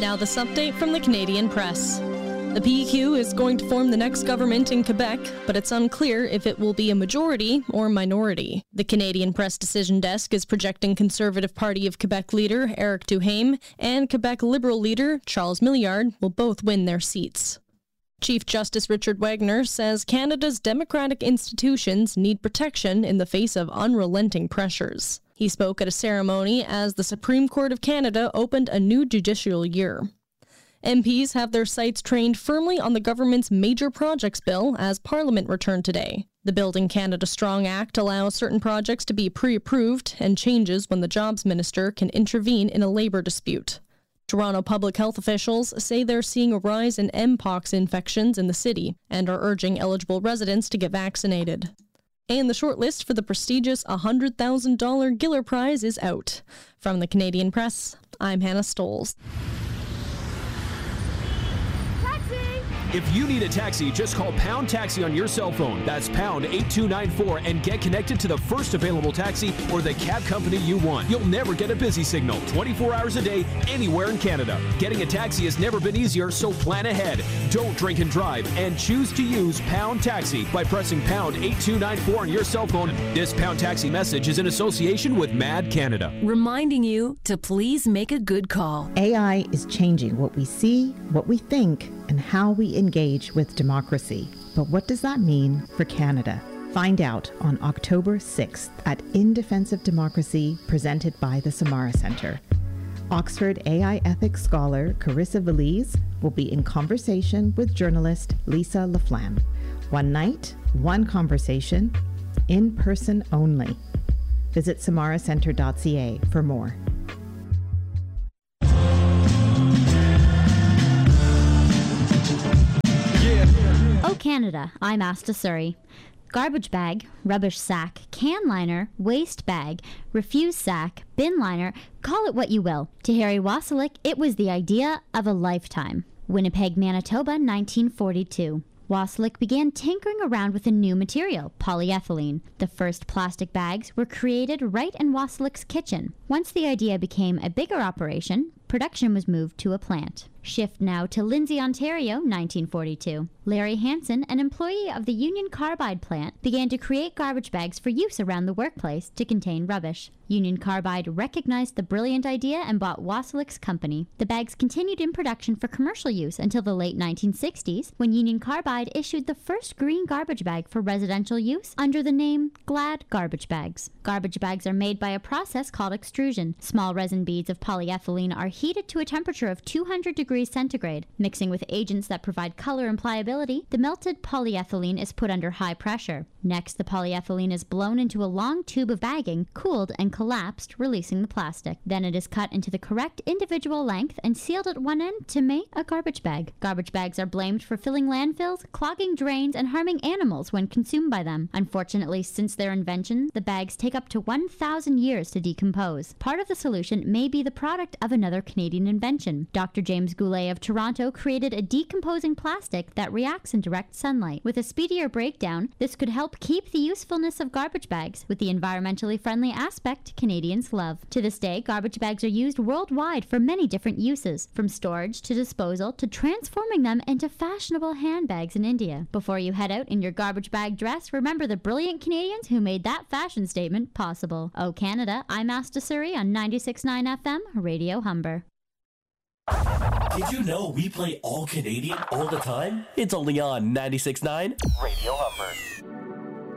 Now this update from the Canadian Press. The PQ is going to form the next government in Quebec, but it's unclear if it will be a majority or minority. The Canadian Press Decision Desk is projecting Conservative Party of Quebec leader Éric Duhaime and Quebec Liberal leader Charles Milliard will both win their seats. Chief Justice Richard Wagner says Canada's democratic institutions need protection in the face of unrelenting pressures. He spoke at a ceremony as the Supreme Court of Canada opened a new judicial year. MPs have their sights trained firmly on the government's major projects bill as Parliament returned today. The Building Canada Strong Act allows certain projects to be pre-approved and changes when the Jobs Minister can intervene in a labour dispute. Toronto public health officials say they're seeing a rise in Mpox infections in the city and are urging eligible residents to get vaccinated. And the shortlist for the prestigious $100,000 Giller Prize is out. From the Canadian Press, I'm Hannah Stoles. If you need a taxi, just call Pound Taxi on your cell phone. That's pound 8294 and get connected to the first available taxi or the cab company you want. You'll never get a busy signal 24 hours a day anywhere in Canada. Getting a taxi has never been easier, so plan ahead. Don't drink and drive and choose to use Pound Taxi by pressing pound 8294 on your cell phone. This Pound Taxi message is in association with MAD Canada. Reminding you to please make a good call. AI is changing what we see, what we think, and how we engage with democracy. But what does that mean for Canada? Find out on October 6th at In Defense of Democracy, presented by the Samara Centre. Oxford AI ethics scholar Carissa Valise will be in conversation with journalist Lisa Laflamme. One night, one conversation, in person only. Visit samaracentre.ca for more. Oh Canada, I'm Asta Surrey. Garbage bag, rubbish sack, can liner, waste bag, refuse sack, bin liner, call it what you will. To Harry Wasilek, it was the idea of a lifetime. Winnipeg, Manitoba, 1942. Wasilek began tinkering around with a new material, polyethylene. The first plastic bags were created right in Wasilek's kitchen. Once the idea became a bigger operation, production was moved to a plant. Shift now to Lindsay, Ontario, 1942. Larry Hansen, an employee of the Union Carbide plant, began to create garbage bags for use around the workplace to contain rubbish. Union Carbide recognized the brilliant idea and bought Wasilek's company. The bags continued in production for commercial use until the late 1960s, when Union Carbide issued the first green garbage bag for residential use under the name Glad Garbage Bags. Garbage bags are made by a process called extrusion. Small resin beads of polyethylene are heated to a temperature of 200 degrees centigrade. Mixing with agents that provide color and pliability, the melted polyethylene is put under high pressure. Next, the polyethylene is blown into a long tube of bagging, cooled and collapsed, releasing the plastic. Then it is cut into the correct individual length and sealed at one end to make a garbage bag. Garbage bags are blamed for filling landfills, clogging drains, and harming animals when consumed by them. Unfortunately, since their invention, the bags take up to 1,000 years to decompose. Part of the solution may be the product of another Canadian invention. Dr. James Goulet of Toronto created a decomposing plastic that reacts in direct sunlight. With a speedier breakdown, this could help keep the usefulness of garbage bags with the environmentally friendly aspect Canadians love. To this day, garbage bags are used worldwide for many different uses, from storage to disposal to transforming them into fashionable handbags in India. Before you head out in your garbage bag dress, remember the brilliant Canadians who made that fashion statement possible. Oh Canada, I'm Asta Surrey on 96.9 FM, Radio Humber. Did you know we play all Canadian all the time? It's only on 96.9 Radio Humber.